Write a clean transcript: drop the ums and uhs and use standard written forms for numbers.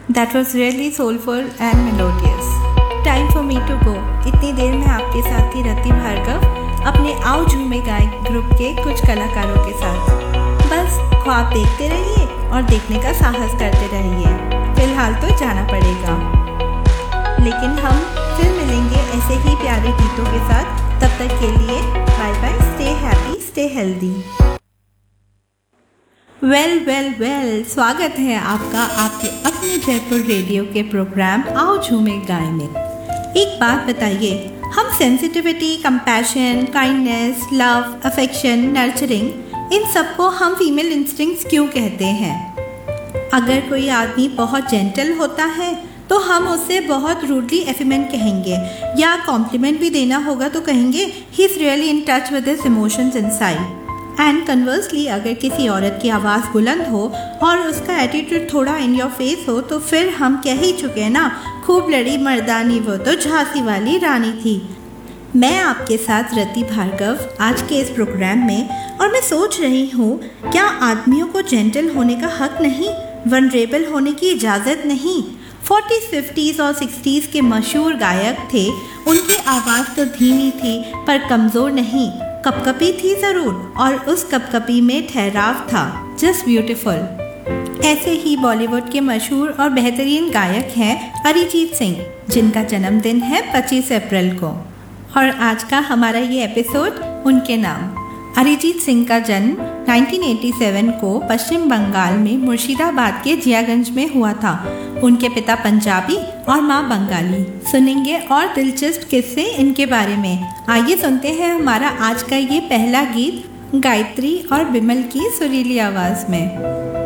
That was really soulful and melodious. Time for me to go. इतनी देर में आपके साथ थी रति भार्गव अपने आओ झूमे गाए ग्रुप के कुछ कलाकारों के साथ। बस ख्वाब देखते रहिए और देखने का साहस करते रहिए। फिलहाल तो जाना पड़ेगा, लेकिन हम फिर मिलेंगे ऐसे ही प्यारे गीतों के साथ। तब तक के लिए bye bye, stay happy, stay healthy. Well, स्वागत है आपका आपके अपने जयपुर रेडियो के प्रोग्राम आओ झूमे गाए में। एक बात बताइए, हम sensitivity, compassion, kindness, love, affection, nurturing, इन सबको हम फीमेल इंस्टिंक्ट्स क्यों कहते हैं? अगर कोई आदमी बहुत जेंटल होता है तो हम उससे बहुत रूडली एफिमेंट कहेंगे, या कॉम्प्लीमेंट भी देना होगा तो कहेंगे he is really in touch with his emotions inside. And conversely अगर किसी औरत की आवाज़ बुलंद हो और उसका एटीट्यूड थोड़ा इन योर फेस हो तो फिर हम कह ही चुके ना, खूब लड़ी मर्दानी, वो तो झांसी वाली रानी थी। मैं आपके साथ रति भार्गव आज के इस प्रोग्राम में, और मैं सोच रही हूँ क्या आदमियों को जेंटल होने का हक नहीं, वनरेबल होने की इजाज़त नहीं? 40s, 50s और 60s के मशहूर गायक थे, उनकी आवाज़ तो धीमी थी पर कमज़ोर नहीं, कपकपी थी ज़रूर, और उस कपकपी में ठहराव था, जस्ट ब्यूटीफुल। ऐसे ही बॉलीवुड के मशहूर और बेहतरीन गायक हैं अरिजीत सिंह, जिनका जन्मदिन है 25 अप्रैल को, और आज का हमारा ये एपिसोड उनके नाम। अरिजीत सिंह का जन्म 1987 को पश्चिम बंगाल में मुर्शिदाबाद के जियागंज में हुआ था। उनके पिता पंजाबी और माँ बंगाली। सुनेंगे और दिलचस्प किस्से इनके बारे में। आइए सुनते हैं हमारा आज का ये पहला गीत गायत्री और बिमल की सुरीली आवाज़ में।